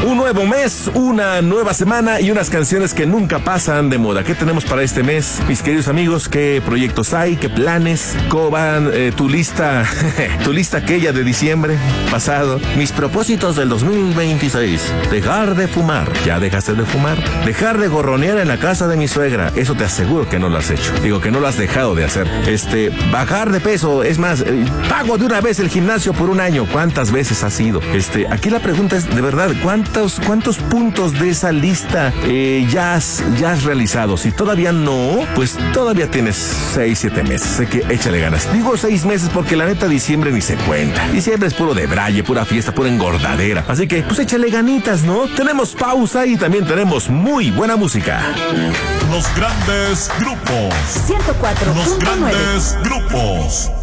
Un nuevo mes, una nueva semana y unas canciones que nunca pasan de moda. ¿Qué tenemos para este mes, mis queridos amigos? ¿Qué proyectos hay? ¿Qué planes? ¿Cómo van tu lista? Tu lista aquella de diciembre pasado. Mis propósitos del 2026. Dejar de fumar. ¿Ya dejaste de fumar? Dejar de gorronear en la casa de mi suegra. Eso te aseguro que no lo has hecho. Digo que no lo has dejado de hacer. Bajar de peso. Es más, pago de una vez el gimnasio por un año. ¿Cuántas veces has ido? Aquí la pregunta es, de verdad, ¿cuántos puntos de esa lista ya has realizado? Si todavía no, pues todavía tienes 6, 7 meses. Sé que échale ganas. Digo 6 meses porque la neta diciembre ni se cuenta. Diciembre es puro de braille, pura fiesta, pura engordadera. Así que, pues échale ganitas, ¿no? Tenemos pausa y también tenemos muy buena música. Los grandes grupos. 104.9. Los grandes grupos.